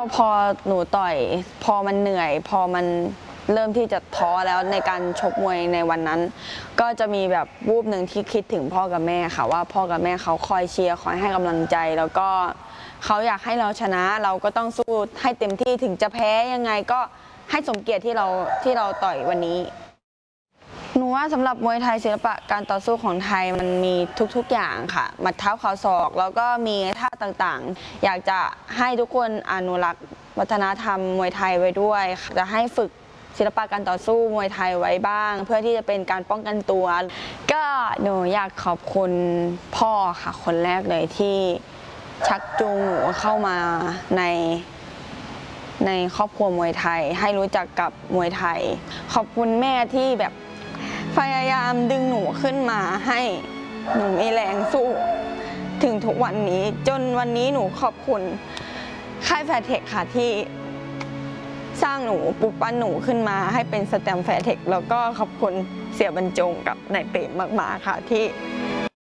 พอหนูต่อยพอมันเหนื่อยพอมันเริ่มที่จะท้อแล้วในการชกมวยในวันนั้นก็จะมีแบบวูบหนึ่งที่คิดถึงพ่อกับแม่ค่ะว่าพ่อกับแม่เขาคอยเชียร์คอยให้กำลังใจแล้วก็เขาอยากให้เราชนะเราก็ต้องสู้ให้เต็มที่ถึงจะแพ้ยังไงก็ให้สมเกียรติที่เราต่อยวันนี้หนูว่าสำหรับมวยไทยศิลปะการต่อสู้ของไทยมันมีทุกๆอย่างค่ะหมัดเท้าเข่าศอกแล้วก็มีท่าต่างๆอยากจะให้ทุกคนอนุรักษ์วัฒนธรรมมวยไทยไว้ด้วยจะให้ฝึกศิลปะการต่อสู้มวยไทยไว้บ้างเพื่อที่จะเป็นการป้องกันตัวก็หนูอยากขอบคุณพ่อค่ะคนแรกเลยที่ชักจูงหนูเข้ามาในครอบครัวมวยไทยให้รู้จักกับมวยไทยขอบคุณแม่ที่แบบพยายามดึงหนูขึ้นมาให้หนูมีแรงสู้ถึงทุกวันนี้จนวันนี้หนูขอบคุณค่ายแฟร์เทคค่ะที่สร้างหนูปลุกปั้นหนูขึ้นมาให้เป็นสแตมป์แฟร์เทคแล้วก็ขอบคุณเสี่ยบรรจงกับนายเปรมมากๆค่ะที่